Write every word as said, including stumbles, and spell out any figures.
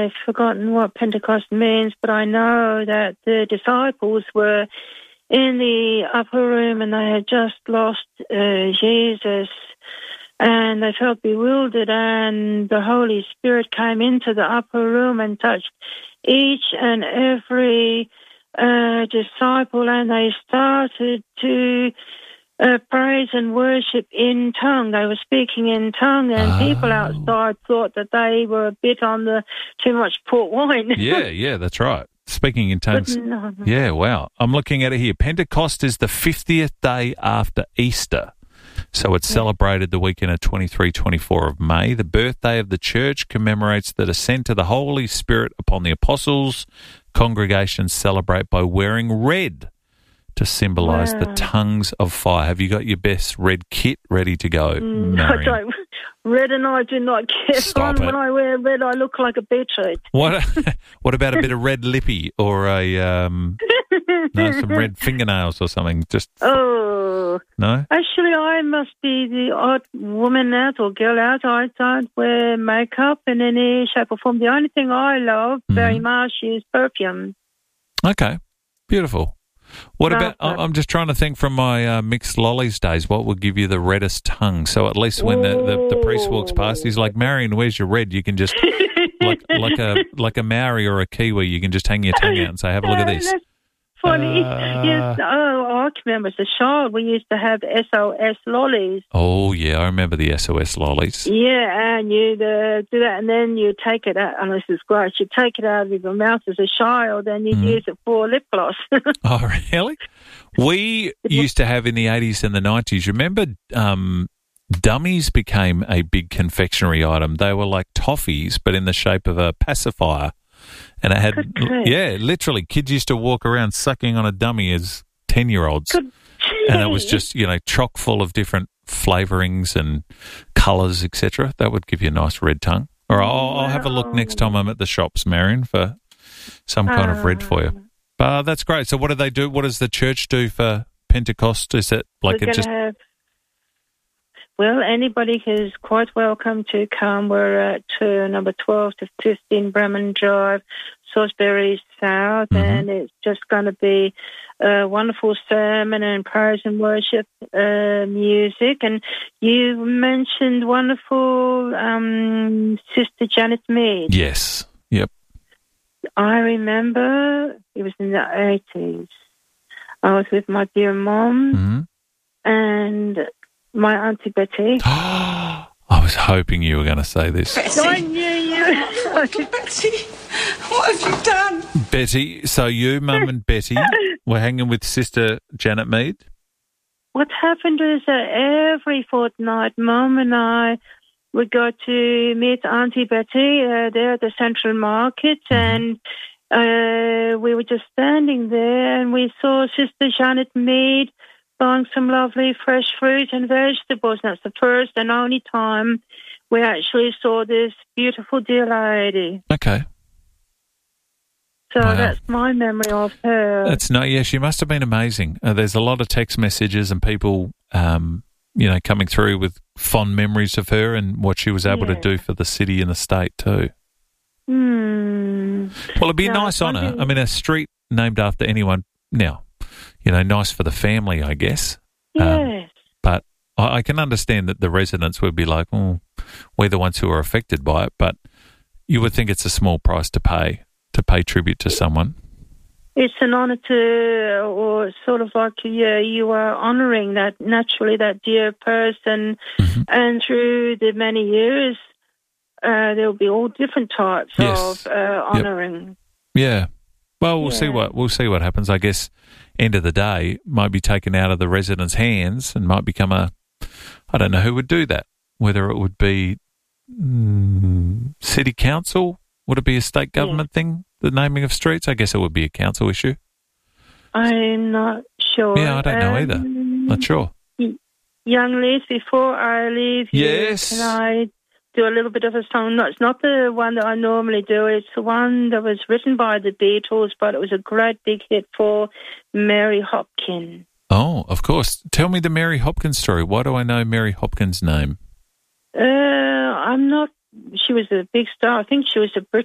I've forgotten what Pentecost means, but I know that the disciples were in the upper room and they had just lost uh, Jesus, and they felt bewildered, and the Holy Spirit came into the upper room and touched each and every uh, disciple, and they started to uh, praise and worship in tongue. They were speaking in tongue, and Oh. people outside thought that they were a bit on the too much port wine. Yeah, yeah, that's right. Speaking in But tongues. no. Yeah, wow. I'm looking at it here. Pentecost is the fiftieth day after Easter. So it's celebrated the weekend of twenty-three, twenty-four of May. The birthday of the church commemorates the descent of the Holy Spirit upon the apostles. Congregations celebrate by wearing red to symbolise the Wow. tongues of fire. Have you got your best red kit ready to go, Mm, I Marion? don't. Red and I do not get Stop on. it. When I wear red, I look like a beetroot. What What about a bit of red lippy or a um, no, some red fingernails or something? Just Oh, no. actually, I must be the odd woman out or girl out. I don't wear makeup in any shape or form. The only thing I love very Mhm. much is perfume. Okay, beautiful. What No, about? I- no. I'm just trying to think from my uh, mixed lollies days. What would give you the reddest tongue? So at least when the, the, the priest walks past, he's like, "Marion, where's your red?" You can just like like a like a Maori or a Kiwi, you can just hang your tongue out and say, "Have a look at Oh, this." That's funny. Uh, yes. Oh, I can remember as a child we used to have S O S lollies. Oh yeah, I remember the S O S lollies. Yeah, and you'd uh, do that, and then you take it out, and this is great, you take it out of your mouth as a child, and you'd Mhm. use it for lip gloss. Oh really? We used to have in the eighties and the nineties. Remember, um, dummies became a big confectionery item. They were like toffees, but in the shape of a pacifier. And it had, Good grief. yeah, literally, kids used to walk around sucking on a dummy as ten-year-olds. Good. And it was just, you know, chock full of different flavourings and colours, et cetera. That would give you a nice red tongue. Or I'll, I'll have a look next time I'm at the shops, Marion, for some kind of red for you. But that's great. So what do they do? What does the church do for Pentecost? Is it like We're it going just... to have. Well, anybody is quite welcome to come. We're at uh, number twelve to fifteen Bremen Drive, Salisbury South, Mhm. and it's just going to be a wonderful sermon and praise and worship uh, music. And you mentioned wonderful um, Sister Janet Mead. Yes. Yep. I remember it was in the eighties. I was with my dear mom hmm and my Auntie Betty. I was hoping you were going to say this. I knew you. Betty, what have you done? Betty, so you, Mum and Betty, were hanging with Sister Janet Mead? What happened is that every fortnight, Mum and I would go to meet Auntie Betty uh, there at the Central Market, and uh, we were just standing there, and we saw Sister Janet Mead buying some lovely fresh fruit and vegetables. And that's the first and only time we actually saw this beautiful dear lady. Okay. So Wow. that's my memory of her. That's no, yeah, she must have been amazing. Uh, there's a lot of text messages and people, um, you know, coming through with fond memories of her and what she was able Yeah. to do for the city and the state too. Hmm. Well, it'd be a No, nice I honour. think- I mean, a street named after anyone now, you know, nice for the family, I guess. Um, Yes. But I, I can understand that the residents would be like, oh, we're the ones who are affected by it. But you would think it's a small price to pay, to pay tribute to someone. It's an honour to, or sort of like, yeah, you are honouring that, naturally, that dear person. Mhm. And through the many years, uh, there'll be all different types Yes. of uh, honouring. Yeah. Well, we'll see Yeah. what we'll see what happens. I guess end of the day might be taken out of the residents' hands and might become a. I don't know who would do that. Whether it would be mm, city council, would it be a state government thing? The naming of streets, I guess it would be a council issue. I'm not sure. Yeah, I don't know either. Um, Not sure. Young Liz, before I leave you, Yes. can I do a little bit of a song? No, it's not the one that I normally do. It's the one that was written by the Beatles, but it was a great big hit for Mary Hopkins. Oh, of course. Tell me the Mary Hopkins story. Why do I know Mary Hopkins' name? Uh, I'm not. She was a big star. I think she was a British